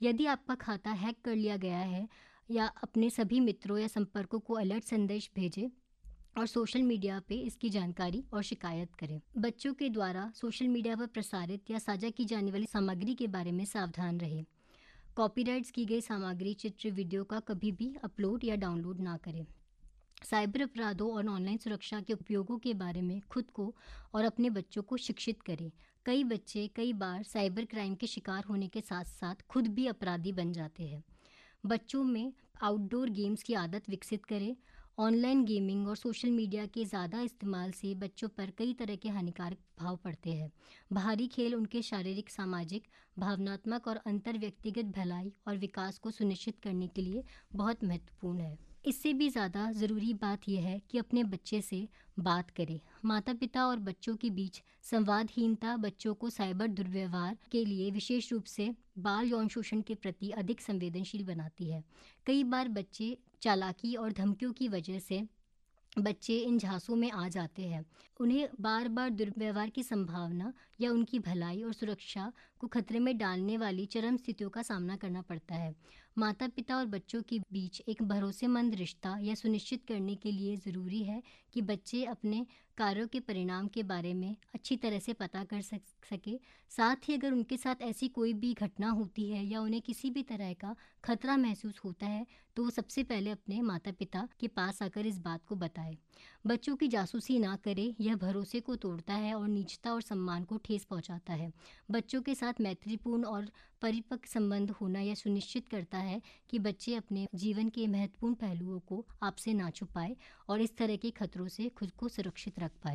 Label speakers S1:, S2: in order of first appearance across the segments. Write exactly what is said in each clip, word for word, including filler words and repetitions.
S1: यदि आपका खाता हैक कर लिया गया है या अपने सभी मित्रों या संपर्कों को अलर्ट संदेश भेजें और सोशल मीडिया पे इसकी जानकारी और शिकायत करें। बच्चों के द्वारा सोशल मीडिया पर प्रसारित या साझा की जाने वाली सामग्री के बारे में सावधान रहें। कॉपीराइट्स की गई सामग्री, चित्र, वीडियो का कभी भी अपलोड या डाउनलोड ना करें। साइबर अपराधों और ऑनलाइन सुरक्षा के उपयोगों के बारे में खुद को और अपने बच्चों को शिक्षित करें। कई बच्चे कई बार साइबर क्राइम के शिकार होने के साथ साथ खुद भी अपराधी बन जाते हैं। बच्चों में आउटडोर गेम्स की आदत विकसित करें। ऑनलाइन गेमिंग और सोशल मीडिया के ज़्यादा इस्तेमाल से बच्चों पर कई तरह के हानिकारक प्रभाव पड़ते हैं। बाहरी खेल उनके शारीरिक, सामाजिक, भावनात्मक और अंतर व्यक्तिगत भलाई और विकास को सुनिश्चित करने के लिए बहुत महत्वपूर्ण है। इससे भी ज़्यादा ज़रूरी बात यह है कि अपने बच्चे से बात करें। माता पिता और बच्चों के बीच संवादहीनता बच्चों को साइबर दुर्व्यवहार के लिए, विशेष रूप से बाल यौन शोषण के प्रति अधिक संवेदनशील बनाती है। कई बार बच्चे चालाकी और धमकियों की वजह से बच्चे इन झांसों में आ जाते हैं। उन्हें बार बार दुर्व्यवहार की संभावना या उनकी भलाई और सुरक्षा को खतरे में डालने वाली चरम स्थितियों का सामना करना पड़ता है। माता पिता और बच्चों के बीच एक भरोसेमंद रिश्ता यह सुनिश्चित करने के लिए ज़रूरी है कि बच्चे अपने कार्यों के परिणाम के बारे में अच्छी तरह से पता कर सक सके। साथ ही अगर उनके साथ ऐसी कोई भी घटना होती है या उन्हें किसी भी तरह का खतरा महसूस होता है तो वो सबसे पहले अपने माता पिता के पास आकर इस बात को बताए। बच्चों की जासूसी ना करें, यह भरोसे को तोड़ता है और निजता और सम्मान को ठेस पहुंचाता है। बच्चों के साथ मैत्रीपूर्ण और परिपक्व संबंध होना यह सुनिश्चित करता है कि बच्चे अपने जीवन के महत्वपूर्ण पहलुओं को आपसे ना छुपाए और इस तरह के खतरों से खुद को सुरक्षित रख पाए।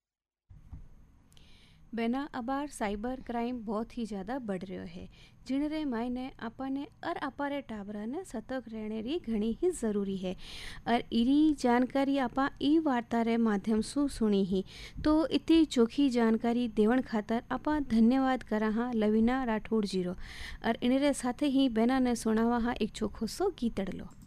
S2: बेना अबार साइबर क्राइम बहुत ही ज़्यादा बढ़ रहा है, जिनरे मायने आपने और अपारे टाबरा ने सतर्क रहने री घनी ही ज़रूरी है। और इरी जानकारी आपा ई वार्ता रे माध्यम सु सुनी ही तो इतनी चोखी जानकारी देवण खातर आपा धन्यवाद करा हाँ लवीना राठौड़ जीरो। और इनरे साथे ही बेना ने सुनावा हाँ एक चोखो सो गीतड़ लो।